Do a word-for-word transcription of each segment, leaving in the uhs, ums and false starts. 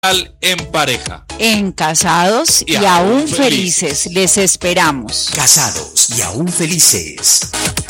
En pareja, en casados y, y aún felices. felices, les esperamos. Casados y aún felices.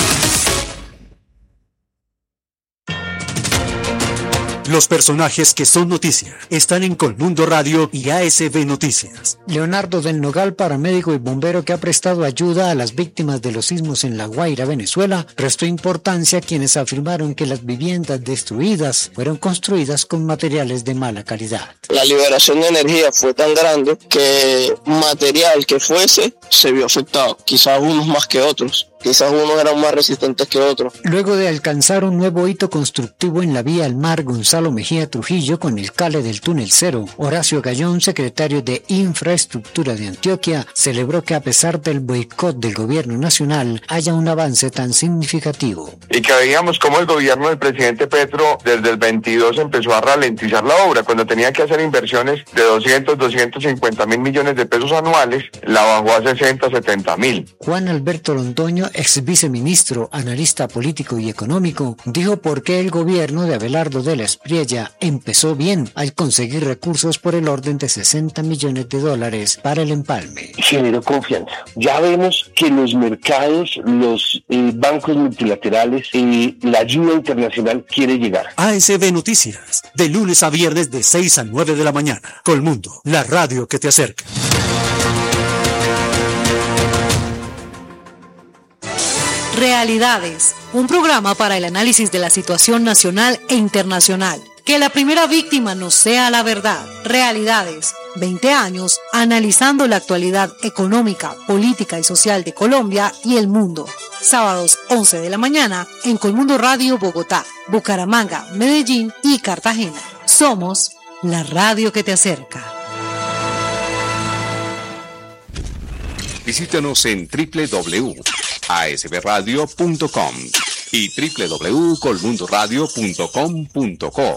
Los personajes que son noticia están en Colmundo Radio y A S B Noticias. Leonardo del Nogal, paramédico y bombero que ha prestado ayuda a las víctimas de los sismos en La Guaira, Venezuela, restó importancia a quienes afirmaron que las viviendas destruidas fueron construidas con materiales de mala calidad. La liberación de energía fue tan grande que material que fuese se vio afectado, quizás unos más que otros. Quizás unos eran más resistentes que otros. Luego de alcanzar un nuevo hito constructivo en la vía al mar Gonzalo Mejía Trujillo con el cale del túnel cero, Horacio Gallón, secretario de Infraestructura de Antioquia, celebró que a pesar del boicot del gobierno nacional haya un avance tan significativo. Y que veíamos cómo el gobierno del presidente Petro desde el veintidós empezó a ralentizar la obra. Cuando tenía que hacer inversiones de doscientos, doscientos cincuenta mil millones de pesos anuales, la bajó a sesenta, setenta mil. Juan Alberto Londoño, ex viceministro, analista político y económico, dijo por qué el gobierno de Abelardo de la Espriella empezó bien al conseguir recursos por el orden de sesenta millones de dólares para el empalme. Generó confianza. Ya vemos que los mercados, los eh, bancos multilaterales y eh, la ayuda internacional quiere llegar. A S B Noticias, de lunes a viernes de seis a nueve de la mañana. Colmundo, la radio que te acerca. Realidades, un programa para el análisis de la situación nacional e internacional. Que la primera víctima no sea la verdad. Realidades, veinte años analizando la actualidad económica, política y social de Colombia y el mundo. Sábados once de la mañana en Colmundo Radio Bogotá, Bucaramanga, Medellín y Cartagena. Somos la radio que te acerca. Visítanos en doble u doble u doble u punto a s b radio punto com y doble u doble u doble u punto colmundo radio punto com punto co.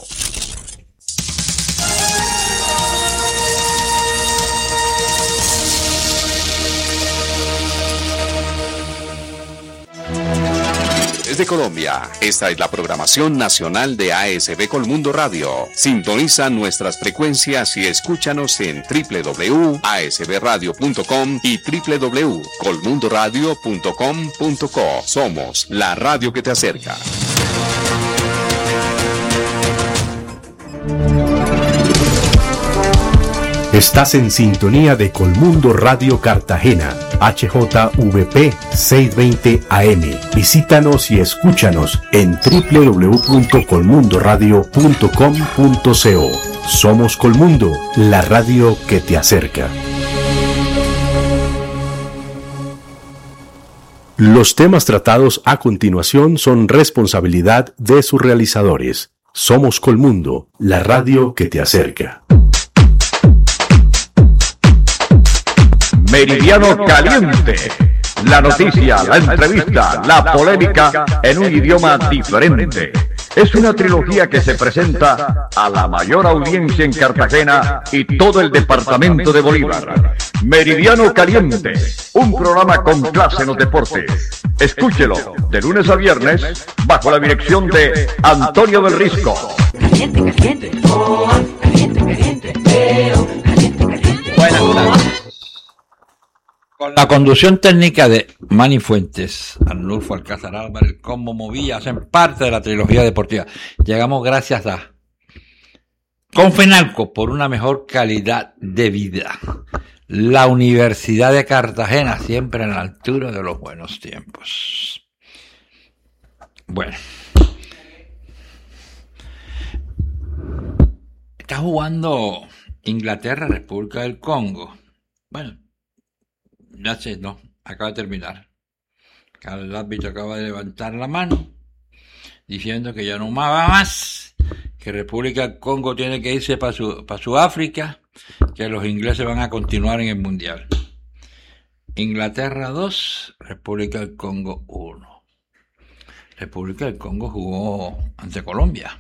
Desde Colombia, esta es la programación nacional de A S B Colmundo Radio. Sintoniza nuestras frecuencias y escúchanos en doble u doble u doble u punto a s b radio punto com y doble u doble u doble u punto colmundo radio punto com punto co. Somos la radio que te acerca. Estás en sintonía de Colmundo Radio Cartagena, H J V P seiscientos veinte A M. Visítanos y escúchanos en doble u doble u doble u punto colmundo radio punto com punto co. Somos Colmundo, la radio que te acerca. Los temas tratados a continuación son responsabilidad de sus realizadores. Somos Colmundo, la radio que te acerca. Meridiano Caliente. La noticia, la entrevista, la polémica en un idioma diferente. Es una trilogía que se presenta a la mayor audiencia en Cartagena y todo el departamento de Bolívar. Meridiano Caliente, un programa con clase en los deportes. Escúchelo de lunes a viernes bajo la dirección de Antonio del Risco. Caliente, caliente, oh, caliente, caliente, eh, oh, caliente, caliente. Buenas tardes. Con la conducción técnica de Manny Fuentes, Arnulfo Alcázar Álvarez, Combo Movilla, hacen parte de la trilogía deportiva. Llegamos gracias a Confenalco por una mejor calidad de vida. La Universidad de Cartagena, siempre a la altura de los buenos tiempos. Bueno. Está jugando Inglaterra, República del Congo. Bueno. Ya sé, no, acaba de terminar. El árbitro acaba de levantar la mano diciendo que ya no va más, que República del Congo tiene que irse para su, para Sudáfrica, que los ingleses van a continuar en el Mundial. Inglaterra dos, República del Congo uno. República del Congo jugó ante Colombia.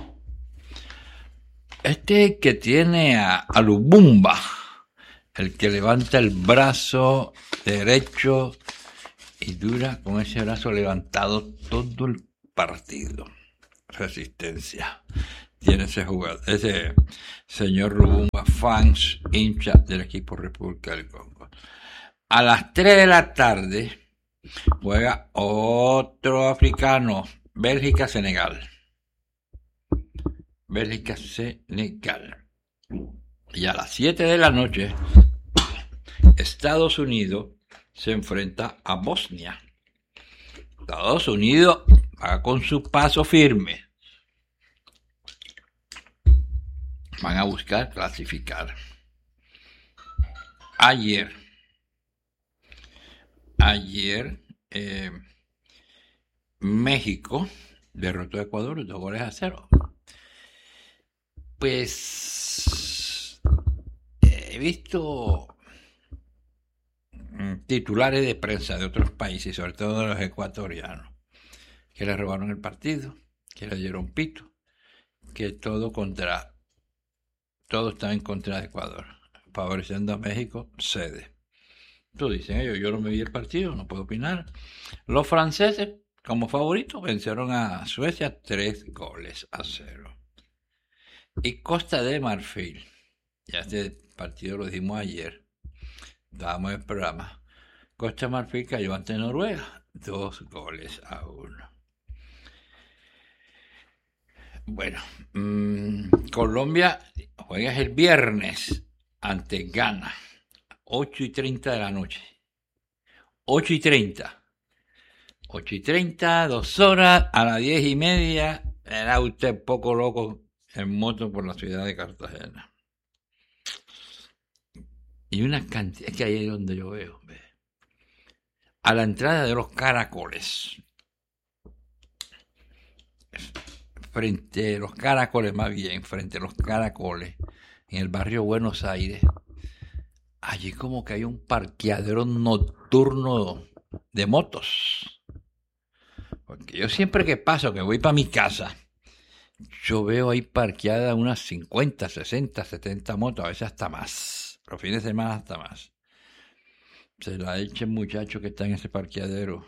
Este que tiene a, a Lubumba, el que levanta el brazo derecho y dura con ese brazo levantado todo el partido. Resistencia. tiene ese jugador, ese señor Lubumba, fans, hincha del equipo República del Congo. A las tres de la tarde juega otro africano, Bélgica-Senegal. Bélgica-Senegal. Y a las siete de la noche, Estados Unidos se enfrenta a Bosnia. Estados Unidos va con su paso firme. Van a buscar clasificar. Ayer, ayer, eh, México derrotó a Ecuador dos goles a cero. Pues he visto titulares de prensa de otros países, sobre todo de los ecuatorianos, que le robaron el partido, que le dieron pito, que todo contra, todo está en contra de Ecuador, favoreciendo a México, cede. Tú dicen ellos, yo no me vi el partido, no puedo opinar. Los franceses, como favoritos, vencieron a Suecia tres goles a cero. Y Costa de Marfil, ya este partido lo dijimos ayer, dábamos el programa, Costa de Marfil cayó ante Noruega, dos goles a uno. Bueno, mmm, Colombia juega el viernes ante Ghana, ocho y treinta de la noche. ocho y treinta. ocho y treinta, dos horas, a las diez y media, era usted poco loco en moto por la ciudad de Cartagena. Y una cantidad, es que ahí es donde yo veo, ¿ve? A la entrada de los Caracoles, frente a los Caracoles, más bien, frente a los Caracoles, en el barrio Buenos Aires, allí como que hay un parqueadero nocturno de motos. Porque yo siempre que paso, que voy para mi casa, yo veo ahí parqueadas unas cincuenta, sesenta, setenta motos, a veces hasta más. Los fines de semana hasta más. Se la echa el muchacho que está en ese parqueadero.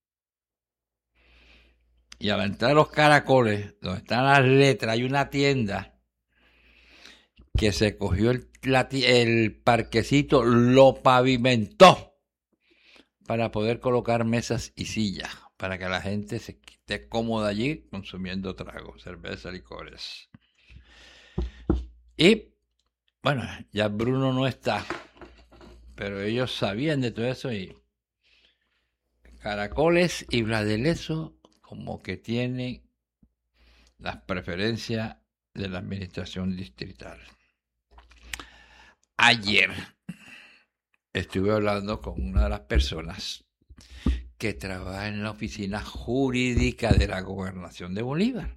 Y a la entrada de los Caracoles, donde están las letras, hay una tienda que se cogió el, la, el parquecito, lo pavimentó para poder colocar mesas y sillas, para que la gente se esté cómoda allí consumiendo tragos, cerveza, licores. Y, bueno, ya Bruno no está, pero ellos sabían de todo eso y Caracoles y Bladeleso como que tienen las preferencias de la administración distrital. Ayer estuve hablando con una de las personas que trabaja en la oficina jurídica de la Gobernación de Bolívar.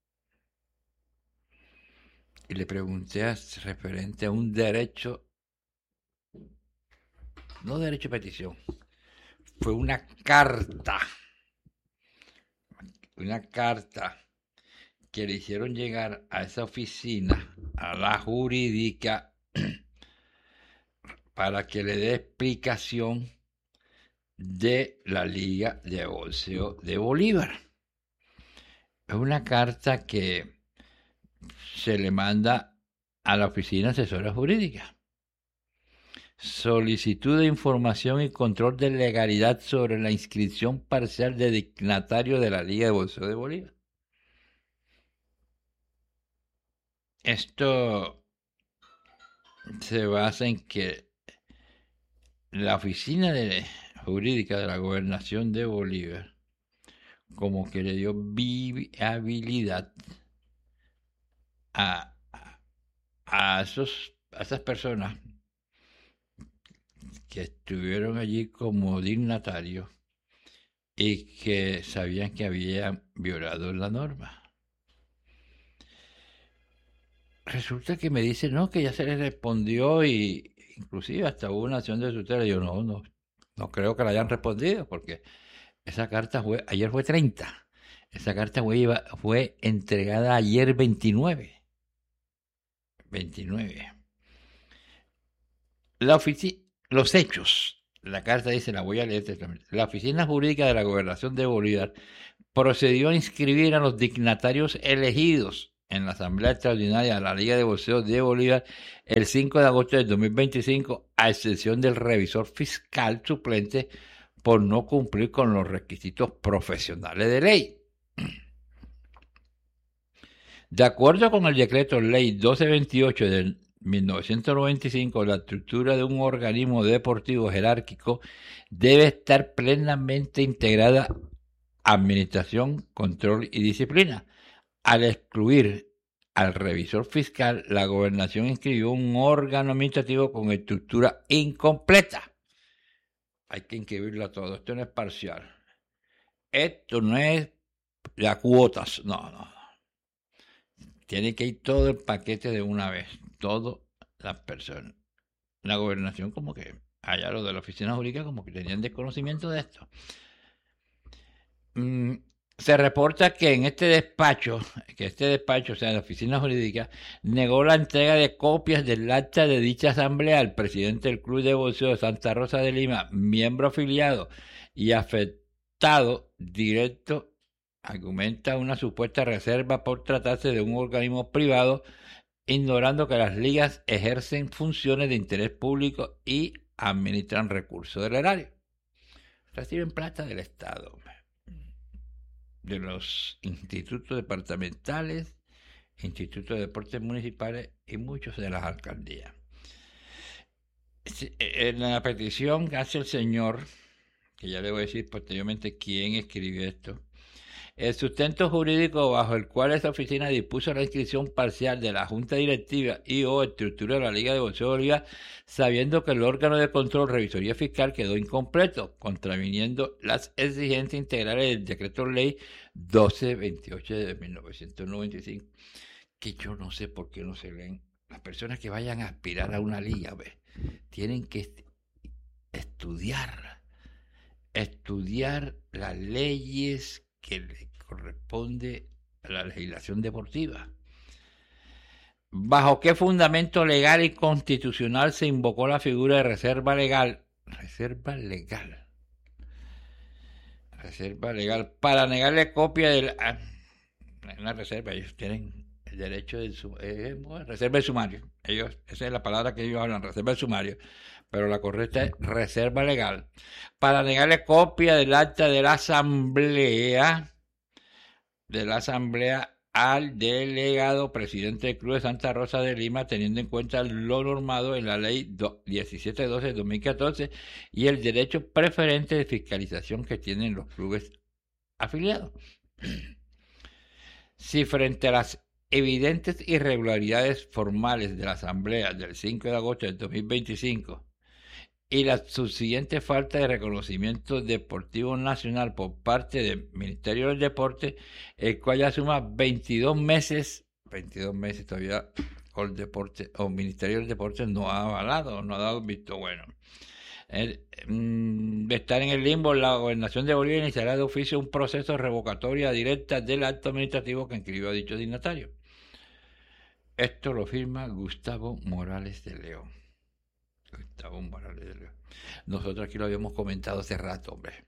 Y le pregunté a, referente a un derecho, no derecho de petición, fue una carta, una carta que le hicieron llegar a esa oficina, a la jurídica, para que le dé explicación de la Liga de Boxeo de Bolívar. Es una carta que se le manda a la Oficina Asesora Jurídica. Solicitud de información y control de legalidad sobre la inscripción parcial de dignatario de la Liga de Boxeo de Bolívar. Esto se basa en que la Oficina de Jurídica de la Gobernación de Bolívar como que le dio viabilidad a, a, esos, a esas personas que estuvieron allí como dignatarios y que sabían que habían violado la norma. Resulta que me dice, no, que ya se les respondió y inclusive hasta hubo una acción de tutela. Yo no, no, no creo que la hayan respondido porque esa carta fue, ayer fue treinta, esa carta fue, fue entregada ayer veintinueve. veintinueve. La oficina, los hechos, la carta dice, la voy a leer textualmente. La Oficina Jurídica de la Gobernación de Bolívar procedió a inscribir a los dignatarios elegidos en la Asamblea Extraordinaria de la Liga de Boxeo de Bolívar el cinco de agosto del dos mil veinticinco, a excepción del revisor fiscal suplente por no cumplir con los requisitos profesionales de ley. De acuerdo con el decreto ley doce veintiocho de mil novecientos noventa y cinco, la estructura de un organismo deportivo jerárquico debe estar plenamente integrada administración, control y disciplina. Al excluir al revisor fiscal, la gobernación inscribió un órgano administrativo con estructura incompleta. Hay que inscribirlo todo, esto no es parcial. Esto no es las cuotas, no, no. Tiene que ir todo el paquete de una vez, todas las personas. La gobernación como que, allá los de la oficina jurídica como que tenían desconocimiento de esto. Mm, se reporta que en este despacho, que este despacho, o sea, la oficina jurídica, negó la entrega de copias del acta de dicha asamblea al presidente del Club de Boxeo de Santa Rosa de Lima, miembro afiliado y afectado directo. Argumenta una supuesta reserva por tratarse de un organismo privado, ignorando que las ligas ejercen funciones de interés público y administran recursos del erario. Reciben plata del Estado, de los institutos departamentales, institutos de deportes municipales y muchos de las alcaldías. En la petición que hace el señor, que ya le voy a decir posteriormente quién escribió esto, el sustento jurídico bajo el cual esta oficina dispuso la inscripción parcial de la Junta Directiva y o estructura de la Liga de Boxeo de Bolívar, sabiendo que el órgano de control revisoría fiscal quedó incompleto, contraviniendo las exigencias integrales del decreto ley doce veintiocho de mil novecientos noventa y cinco, que yo no sé por qué no se leen. Las personas que vayan a aspirar a una liga, ¿ves?, tienen que estudiar, estudiar las leyes que le corresponde a la legislación deportiva. ¿Bajo qué fundamento legal y constitucional se invocó la figura de reserva legal? Reserva legal. Reserva legal. Para negarle copia de la... Una reserva, ellos tienen el derecho de su... Eh, bueno, reserva de sumario. Ellos, esa es la palabra que ellos hablan, reserva de sumario. Pero la correcta es reserva legal. Para negarle copia del acta de la asamblea, de la asamblea al delegado presidente del Club de Santa Rosa de Lima, teniendo en cuenta lo normado en la ley diecisiete doce de dos mil catorce y el derecho preferente de fiscalización que tienen los clubes afiliados. Si frente a las evidentes irregularidades formales de la asamblea del cinco de agosto del dos mil veinticinco y la subsiguiente falta de reconocimiento deportivo nacional por parte del Ministerio del Deporte, el cual ya suma veintidós meses, veintidós meses todavía el deporte, o Ministerio del Deporte no ha avalado, no ha dado visto bueno. El, mm, de estar en el limbo, la Gobernación de Bolivia iniciará de oficio un proceso de revocatoria directa del acto administrativo que inscribió a dicho dignatario. Esto lo firma Gustavo Morales de León. Gustavo Morales de León. Nosotros aquí lo habíamos comentado hace rato, hombre.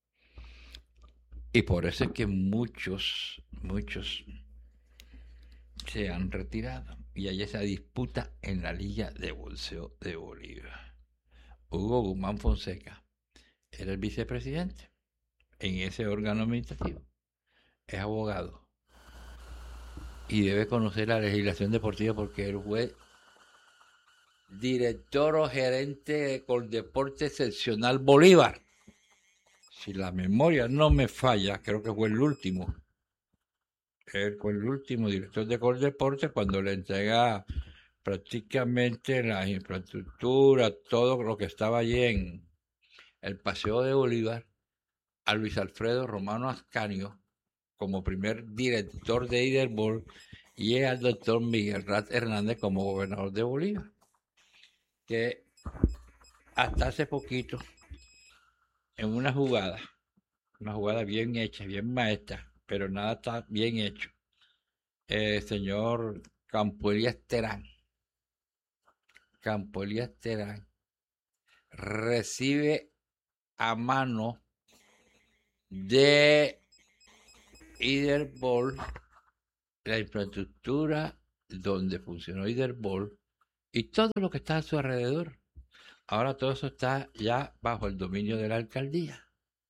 Y por eso es que muchos, muchos se han retirado. Y hay esa disputa en la Liga de Boxeo de Bolívar. Hugo Guzmán Fonseca era el vicepresidente en ese órgano administrativo. Es abogado. Y debe conocer la legislación deportiva porque él fue director o gerente de Coldeporte Excepcional Bolívar. Si la memoria no me falla, creo que fue el último. Él fue el último director de Coldeporte cuando le entrega prácticamente la infraestructura, todo lo que estaba allí en el Paseo de Bolívar, a Luis Alfredo Romano Ascanio como primer director de Iderborn y al doctor Miguel Rat Hernández como gobernador de Bolívar, que hasta hace poquito, en una jugada, una jugada bien hecha, bien maestra, pero nada está bien hecho, el señor Campo Elías Terán, Campo Elías Terán recibe a mano de Iderborn la infraestructura donde funcionó Iderbol y todo lo que está a su alrededor. Ahora todo eso está ya bajo el dominio de la alcaldía.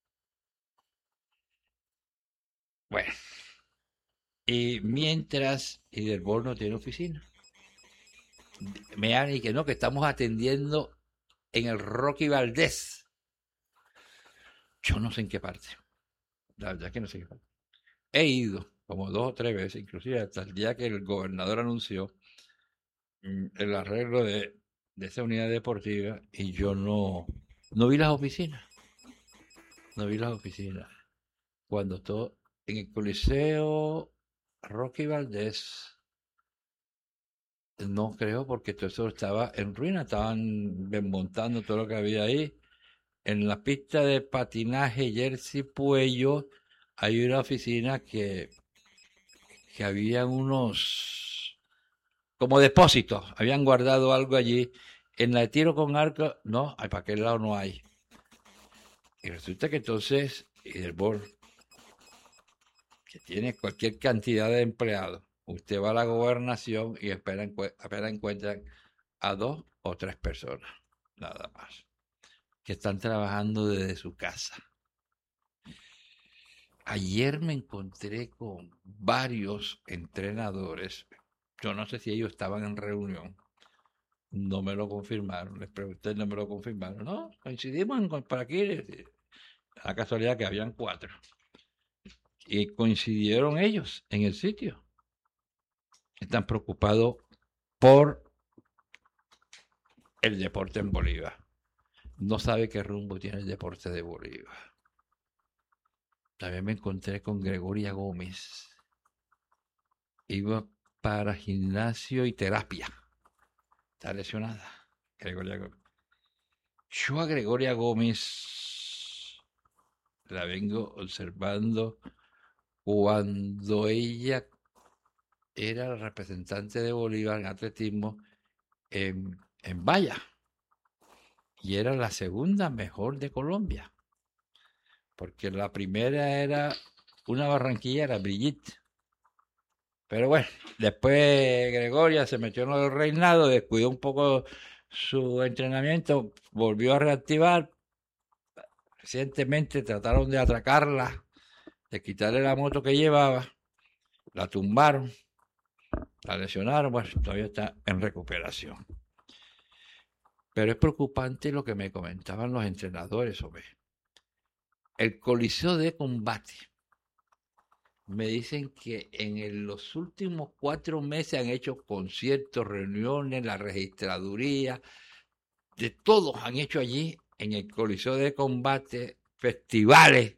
Bueno, y mientras Iderbol no tiene oficina, me han dicho que no, que estamos atendiendo en el Rocky Valdés. Yo no sé en qué parte. La verdad es que no sé en qué parte. He ido como dos o tres veces, inclusive hasta el día que el gobernador anunció mm, el arreglo de, de esa unidad deportiva, y yo no, no vi las oficinas. No vi las oficinas. Cuando todo en el Coliseo Rocky Valdés, no creo, porque todo eso estaba en ruina, estaban desmontando todo lo que había ahí. En la pista de patinaje Jersey Puello hay una oficina que, que había unos como depósitos, habían guardado algo allí. En la de tiro con arco, no, para aquel lado no hay. Y resulta que entonces Iderbol, que tiene cualquier cantidad de empleados, usted va a la gobernación y espera, espera encuentran a dos o tres personas, nada más, que están trabajando desde su casa. Ayer me encontré con varios entrenadores. Yo no sé si ellos estaban en reunión. No me lo confirmaron. Les pregunté, no me lo confirmaron. No, coincidimos en, para aquí. La casualidad que habían cuatro. Y coincidieron ellos en el sitio. Están preocupados por el deporte en Bolívar. No sabe qué rumbo tiene el deporte de Bolívar. También me encontré con Gregoria Gómez. Iba para gimnasio y terapia. Está lesionada. Gregoria Gómez. Yo a Gregoria Gómez la vengo observando cuando ella era la representante de Bolívar en atletismo en, en valla. Y era la segunda mejor de Colombia. Porque la primera era una barranquillera, Brigitte. Pero bueno, después Gregoria se metió en el reinado, descuidó un poco su entrenamiento, volvió a reactivar. Recientemente trataron de atracarla, de quitarle la moto que llevaba, la tumbaron, la lesionaron, bueno, todavía está en recuperación. Pero es preocupante lo que me comentaban los entrenadores sobre el Coliseo de Combate. Me dicen que en el, los últimos cuatro meses han hecho conciertos, reuniones, la registraduría, de todos han hecho allí en el Coliseo de Combate, festivales.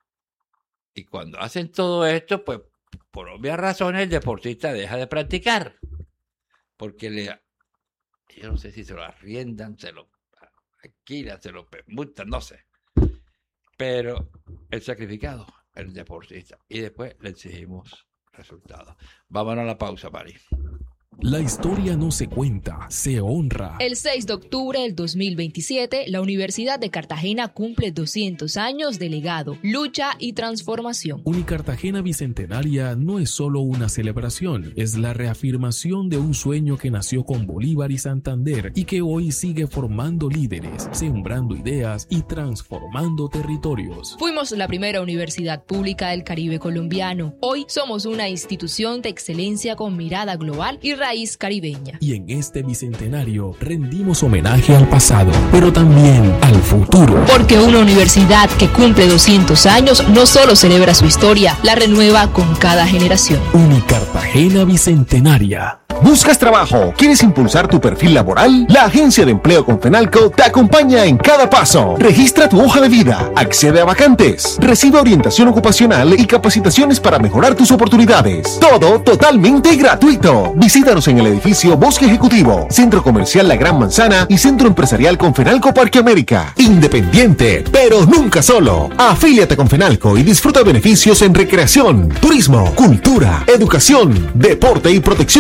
Y cuando hacen todo esto, pues por obvias razones el deportista deja de practicar. Porque le, yo no sé si se lo arriendan, se lo alquilan, se lo permutan, no sé. Pero el sacrificado, el deportista. Y después le exigimos resultados. Vámonos a la pausa, Mari. La historia no se cuenta, se honra. El seis de octubre del dos mil veintisiete, la Universidad de Cartagena cumple doscientos años de legado, lucha y transformación. Unicartagena Bicentenaria no es solo una celebración, es la reafirmación de un sueño que nació con Bolívar y Santander y que hoy sigue formando líderes, sembrando ideas y transformando territorios. Fuimos la primera universidad pública del Caribe colombiano. Hoy somos una institución de excelencia con mirada global y raíz caribeña. Y en este bicentenario rendimos homenaje al pasado, pero también al futuro. Porque una universidad que cumple doscientos años no solo celebra su historia, la renueva con cada generación. Unicartagena Bicentenaria. ¿Buscas trabajo? ¿Quieres impulsar tu perfil laboral? La Agencia de Empleo Confenalco te acompaña en cada paso. Registra tu hoja de vida, accede a vacantes, recibe orientación ocupacional y capacitaciones para mejorar tus oportunidades. Todo totalmente gratuito. Visítanos en el edificio Bosque Ejecutivo, Centro Comercial La Gran Manzana y Centro Empresarial Confenalco Parque América. Independiente, pero nunca solo. Afíliate a Confenalco y disfruta beneficios en recreación, turismo, cultura, educación, deporte y protección social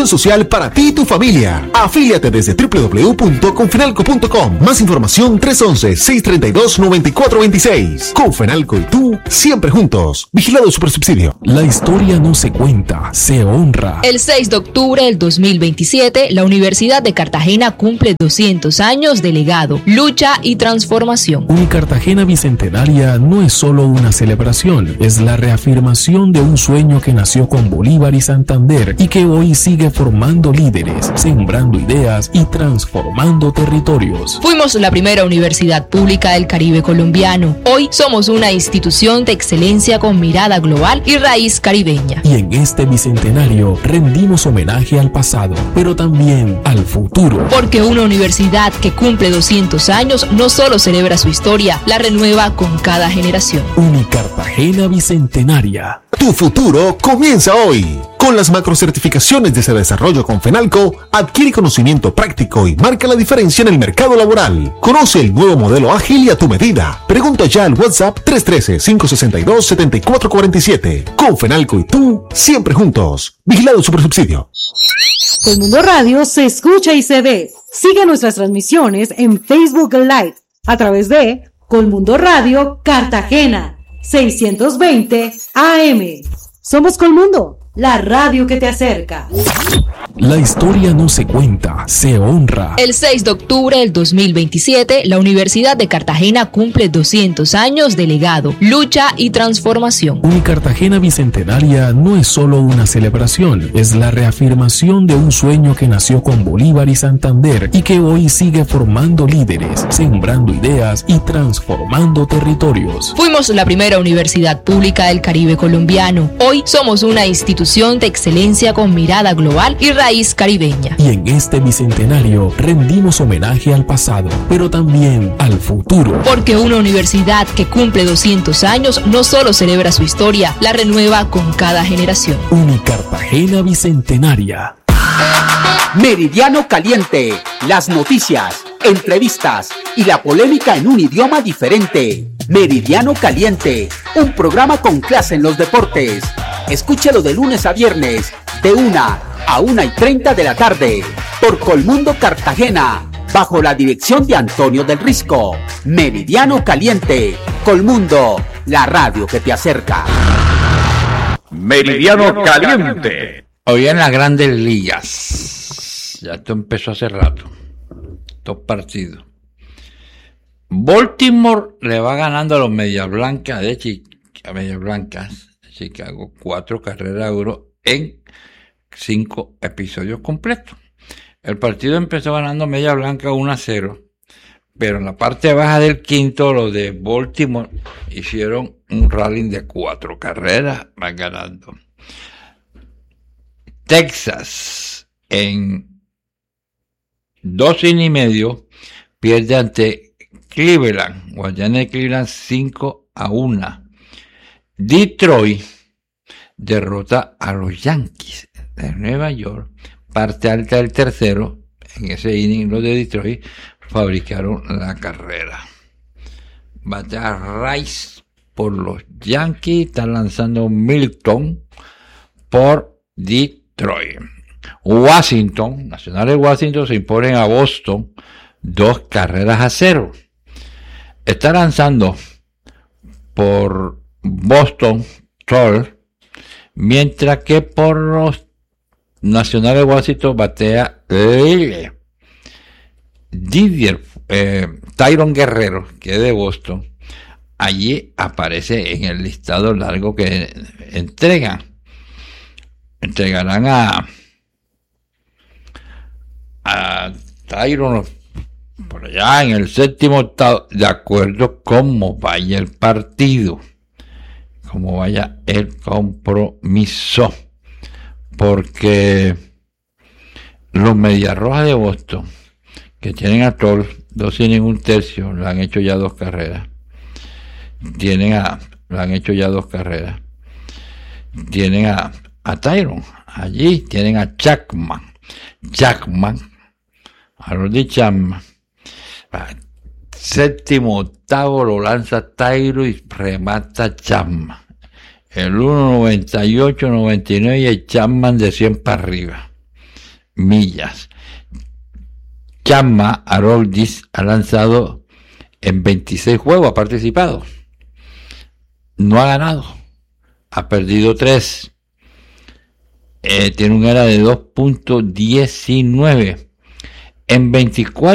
para ti y tu familia. Afíliate desde doble u doble u doble u punto confenalco punto com. Más información tres once, seis treinta y dos, noventa y cuatro veintiséis. Confenalco y tú, siempre juntos. Vigilado Supersubsidio. La historia no se cuenta, se honra. El seis de octubre del dos mil veintisiete, la Universidad de Cartagena cumple doscientos años de legado, lucha y transformación. Unicartagena Bicentenaria no es solo una celebración, es la reafirmación de un sueño que nació con Bolívar y Santander y que hoy sigue formando líderes, sembrando ideas y transformando territorios. Fuimos la primera universidad pública del Caribe colombiano. Hoy somos una institución de excelencia con mirada global y raíz caribeña. Y en este bicentenario rendimos homenaje al pasado, pero también al futuro. Porque una universidad que cumple doscientos años no solo celebra su historia, la renueva con cada generación. Unicartagena Bicentenaria. Tu futuro comienza hoy. Con las macrocertificaciones de ese desarrollo con Fenalco, adquiere conocimiento práctico y marca la diferencia en el mercado laboral. Conoce el nuevo modelo ágil y a tu medida. Pregunta ya al WhatsApp tres uno tres, cinco seis dos, siete cuatro cuatro siete. Con Fenalco y tú, siempre juntos. Vigilado Supersubsidio. Colmundo Radio se escucha y se ve. Sigue nuestras transmisiones en Facebook Live a través de Colmundo Radio Cartagena seiscientos veinte A M. Somos Colmundo, la radio que te acerca. La historia no se cuenta, se honra. El seis de octubre del dos mil veintisiete, la Universidad de Cartagena cumple doscientos años de legado, lucha y transformación. Unicartagena Bicentenaria no es solo una celebración, es la reafirmación de un sueño que nació con Bolívar y Santander y que hoy sigue formando líderes, sembrando ideas y transformando territorios. Fuimos la primera universidad pública del Caribe colombiano. Hoy somos una institución de excelencia con mirada global y raíz caribeña. Y en este bicentenario rendimos homenaje al pasado, pero también al futuro. Porque una universidad que cumple doscientos años no solo celebra su historia, la renueva con cada generación. Unicartagena Bicentenaria. Meridiano Caliente, las noticias, entrevistas y la polémica en un idioma diferente. Meridiano Caliente, un programa con clase en los deportes. Escúchalo de lunes a viernes, de una a una y treinta de la tarde, por Colmundo Cartagena, bajo la dirección de Antonio del Risco. Meridiano Caliente, Colmundo, la radio que te acerca. Meridiano Caliente. Hoy en las grandes ligas, ya esto empezó hace rato, dos partidos. Baltimore le va ganando a los Medias Blancas de Chicago, Medias Blancas de Chicago, cuatro carreras a uno en cinco episodios completos. El partido empezó ganando Media Blanca uno a cero, pero en la parte baja del quinto los de Baltimore hicieron un rally de cuatro carreras, van ganando. Texas en dos innings y medio pierde ante Cleveland, Guayana de Cleveland cinco a uno. Detroit derrota a los Yankees de Nueva York, parte alta del tercero. En ese inning los de Detroit fabricaron la carrera. Batea Rice por los Yankees, están lanzando Milton por Detroit. Washington, Nacionales de Washington se imponen a Boston dos carreras a cero. Está lanzando por Boston Troll, mientras que por los Nacionales de Washington batea Lille. Didier, eh, Tyron Guerrero, que es de Boston, allí aparece en el listado largo que entregan. Entregarán a a Tyron por allá en el séptimo octavo, de acuerdo cómo vaya el partido, cómo vaya el compromiso, porque los Medias Rojas de Boston, que tienen a Toll, dos innings, un tercio, le han hecho ya dos carreras, tienen a, le han hecho ya dos carreras, tienen a a Tyron, allí tienen a Chapman, Chapman, a Roddy Chapman, séptimo, octavo lo lanza Tyron y remata Chapman, el uno noventa y ocho, noventa y nueve y el Chapman de cien para arriba, millas. Chama Aroldis ha lanzado en veintiséis juegos, ha participado. No ha ganado. Ha perdido tres. Eh, tiene un E R A de dos punto diecinueve. En veinticuatro